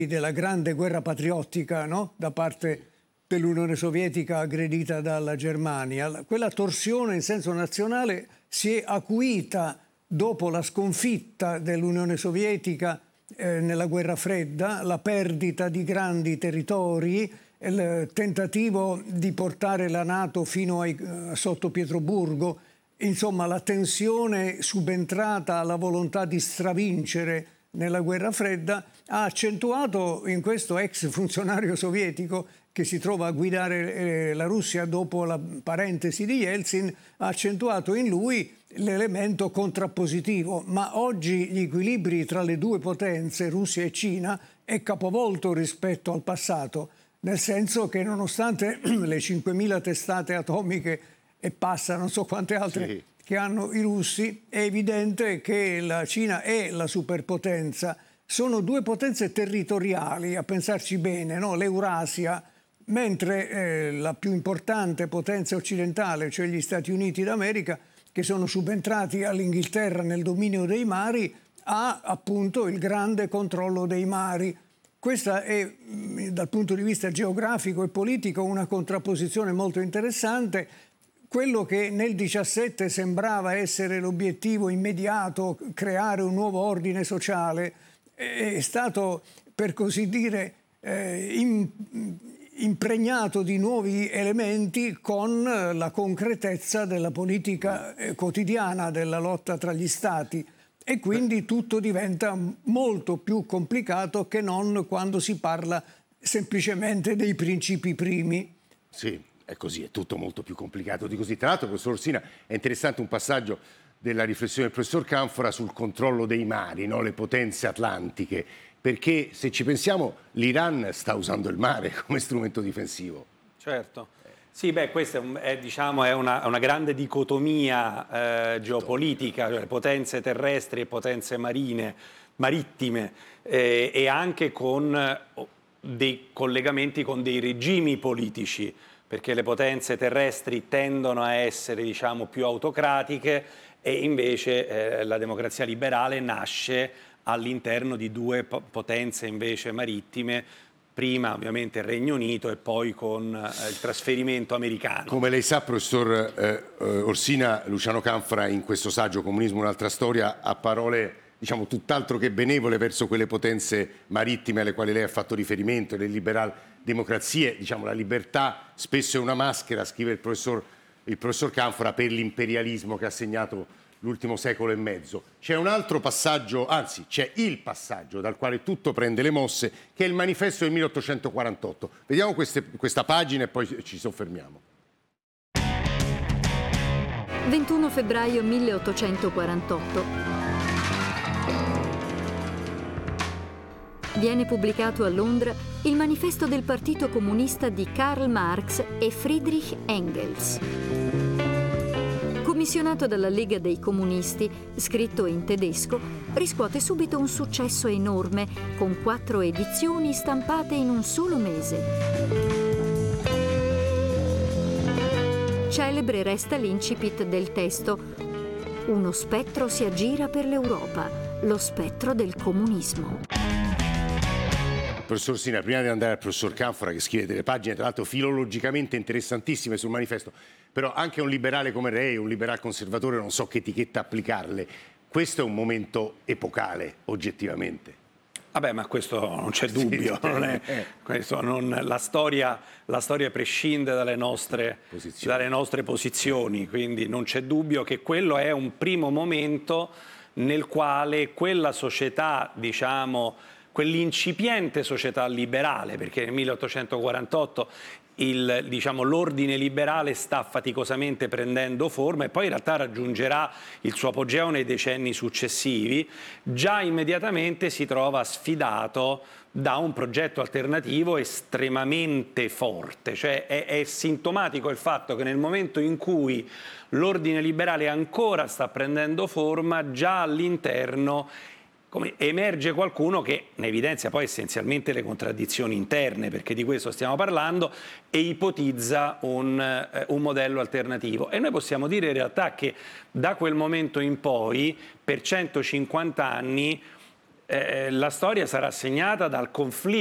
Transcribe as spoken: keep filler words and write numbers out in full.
della grande guerra patriottica, no? Da parte dell'Unione Sovietica aggredita dalla Germania. Quella torsione in senso nazionale si è acuita dopo la sconfitta dell'Unione Sovietica eh, nella guerra fredda, la perdita di grandi territori, il tentativo di portare la NATO fino ai, a sotto Pietroburgo, insomma la tensione subentrata alla volontà di stravincere nella guerra fredda ha accentuato in questo ex funzionario sovietico che si trova a guidare eh, la Russia dopo la parentesi di Yeltsin, ha accentuato in lui l'elemento contrappositivo. Ma oggi gli equilibri tra le due potenze, Russia e Cina, è capovolto rispetto al passato, nel senso che nonostante le cinquemila testate atomiche e passa non so quante altre sì. che hanno i russi, è evidente che la Cina è la superpotenza. Sono due potenze territoriali, a pensarci bene, no? L'Eurasia, mentre eh, la più importante potenza occidentale, cioè gli Stati Uniti d'America, che sono subentrati all'Inghilterra nel dominio dei mari, ha appunto il grande controllo dei mari. Questa è, dal punto di vista geografico e politico, una contrapposizione molto interessante. Quello che nel diciassette sembrava essere l'obiettivo immediato, creare un nuovo ordine sociale, è stato, per così dire, eh, in, impregnato di nuovi elementi con la concretezza della politica eh, quotidiana, della lotta tra gli stati. E quindi tutto diventa molto più complicato che non quando si parla semplicemente dei principi primi. Sì. È così, è tutto molto più complicato di così. Tra l'altro, professor Orsina, è interessante un passaggio della riflessione del professor Canfora sul controllo dei mari, no? Le potenze atlantiche, perché se ci pensiamo l'Iran sta usando il mare come strumento difensivo. Certo. Sì, beh, questa è, è, diciamo, è una, una grande dicotomia eh, geopolitica, cioè potenze terrestri e potenze marine, marittime, eh, e anche con eh, dei collegamenti con dei regimi politici, perché le potenze terrestri tendono a essere, diciamo, più autocratiche e invece eh, la democrazia liberale nasce all'interno di due potenze invece marittime, prima ovviamente il Regno Unito e poi con eh, il trasferimento americano. Come lei sa, professor eh, Orsina, Luciano Canfora in questo saggio Comunismo un'altra storia ha parole, diciamo, tutt'altro che benevole verso quelle potenze marittime alle quali lei ha fatto riferimento, le liberal democrazie. Diciamo, la libertà spesso è una maschera, scrive il professor, il professor Canfora, per l'imperialismo che ha segnato l'ultimo secolo e mezzo. C'è un altro passaggio, anzi c'è il passaggio dal quale tutto prende le mosse, che è il manifesto del milleottocentoquarantotto. Vediamo queste, questa pagina e poi ci soffermiamo. ventuno febbraio milleottocentoquarantotto. Viene pubblicato a Londra il manifesto del Partito Comunista di Karl Marx e Friedrich Engels. Commissionato dalla Lega dei Comunisti, scritto in tedesco, riscuote subito un successo enorme, con quattro edizioni stampate in un solo mese. Celebre resta l'incipit del testo: uno spettro si aggira per l'Europa, lo spettro del comunismo. Professor Orsina, prima di andare al professor Canfora, che scrive delle pagine tra l'altro filologicamente interessantissime sul manifesto, però anche un liberale come lei, un liberal conservatore, non so che etichetta applicarle, questo è un momento epocale oggettivamente. Vabbè, ma questo non c'è dubbio, sì, non è, questo non, la, storia, la storia prescinde dalle nostre posizioni. dalle nostre posizioni, quindi non c'è dubbio che quello è un primo momento nel quale quella società, diciamo, quell'incipiente società liberale, perché nel milleottocentoquarantotto il, diciamo, l'ordine liberale sta faticosamente prendendo forma e poi in realtà raggiungerà il suo apogeo nei decenni successivi, già immediatamente si trova sfidato da un progetto alternativo estremamente forte. Cioè è, è sintomatico il fatto che nel momento in cui l'ordine liberale ancora sta prendendo forma, già all'interno come emerge qualcuno che ne evidenzia poi essenzialmente le contraddizioni interne, perché di questo stiamo parlando, e ipotizza un, eh, un modello alternativo. E noi possiamo dire in realtà che da quel momento in poi, per centocinquanta anni, eh, la storia sarà segnata dal conflitto